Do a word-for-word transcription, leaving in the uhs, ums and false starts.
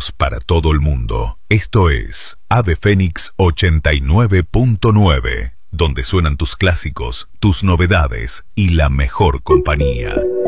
éxitos para todo el mundo. Esto es Ave Fénix ochenta y nueve punto nueve, donde suenan tus clásicos, tus novedades y la mejor compañía.